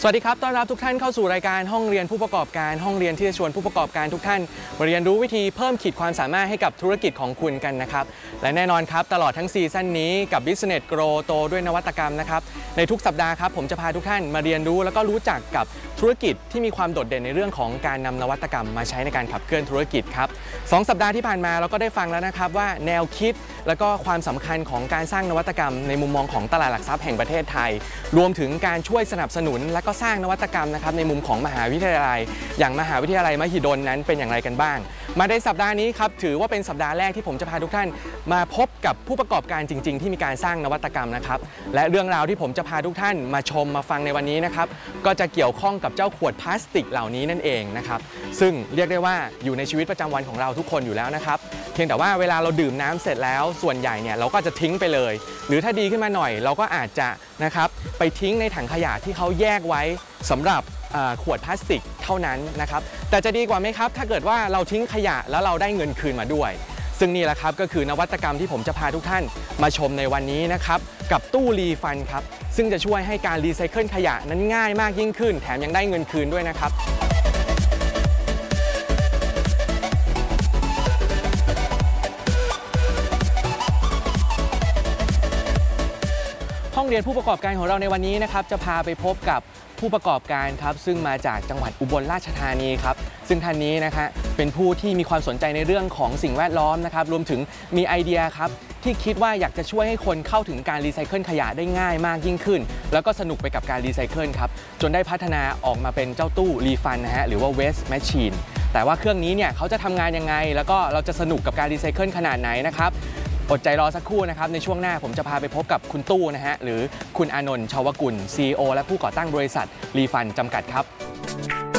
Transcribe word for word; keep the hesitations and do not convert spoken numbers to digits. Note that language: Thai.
สวัสดีครับต้อนรับทุกท่านเข้าสู่รายการห้องเรียนผู้ประกอบการห้องเรียนที่จะชวนผู้ประกอบการทุกท่านมาเรียนรู้วิธีเพิ่มขีดความสามารถให้กับธุรกิจของคุณกันนะครับและแน่นอนครับตลอดทั้งซีซั่นนี้กับ Business Grow โตด้วยนวัตกรรมนะครับในทุกสัปดาห์ครับผมจะพาทุกท่านมาเรียนรู้แล้วก็รู้จักกับธุรกิจที่มีความโดดเด่นในเรื่องของการนำนวัตกรรมมาใช้ในการขับเคลื่อนธุรกิจครับสองสัปดาห์ที่ผ่านมาเราก็ได้ฟังแล้วนะครับว่าแนวคิดแล้วก็ความสำคัญของการสร้างนวัตกรรมในมุมมองของตลาดหลักทรัพย์แห่งประเทศไทยรวมถึงการช่วยสนับสนุนและก็สร้างนวัตกรรมนะครับในมุมของมหาวิทยาลัยอย่างมหาวิทยาลัยมหิดลนั้นเป็นอย่างไรกันบ้างมาในสัปดาห์นี้ครับถือว่าเป็นสัปดาห์แรกที่ผมจะพาทุกท่านมาพบกับผู้ประกอบการจริงๆที่มีการสร้างนวัตกรรมนะครับและเรื่องราวที่ผมจะพาทุกท่านมาชมมาฟังในวันนี้นะครับก็จะเกี่ยวข้องกับเจ้าขวดพลาสติกเหล่านี้นั่นเองนะครับซึ่งเรียกได้ว่าอยู่ในชีวิตประจำวันของเราทุกคนอยู่แล้วนะครับเพียงแต่ว่าเวลาเราดื่มน้ำเสร็จแล้วส่วนใหญ่เนี่ยเราก็จะทิ้งไปเลยหรือถ้าดีขึ้นมาหน่อยเราก็อาจจะนะครับไปทิ้งในถังขยะที่เขาแยกไว้สำหรับขวดพลาสติกเท่านั้นนะครับแต่จะดีกว่าไหมครับถ้าเกิดว่าเราทิ้งขยะแล้วเราได้เงินคืนมาด้วยซึ่งนี่แหละครับก็คือนวัตกรรมที่ผมจะพาทุกท่านมาชมในวันนี้นะครับกับตู้รีฟันครับซึ่งจะช่วยให้การรีไซเคิลขยะนั้นง่ายมากยิ่งขึ้นแถมยังได้เงินคืนด้วยนะครับห้องเรียนผู้ประกอบการของเราในวันนี้นะครับจะพาไปพบกับผู้ประกอบการครับซึ่งมาจากจังหวัดอุบลราชธานีครับซึ่งท่านนี้นะฮะเป็นผู้ที่มีความสนใจในเรื่องของสิ่งแวดล้อมนะครับรวมถึงมีไอเดียครับที่คิดว่าอยากจะช่วยให้คนเข้าถึงการรีไซเคิลขยะได้ง่ายมากยิ่งขึ้นแล้วก็สนุกไปกับการรีไซเคิลครับจนได้พัฒนาออกมาเป็นเจ้าตู้รีฟันนะฮะหรือว่า Waste Machine แต่ว่าเครื่องนี้เนี่ยเขาจะทำงานยังไงแล้วก็เราจะสนุกกับการรีไซเคิลขนาดไหนนะครับอดใจรอสักครู่นะครับในช่วงหน้าผมจะพาไปพบกับคุณตู้นะฮะหรือคุณอานนท์ชาวกุล ซี อี โอ และผู้ก่อตั้งบริษัทรีฟันจำกัดครับ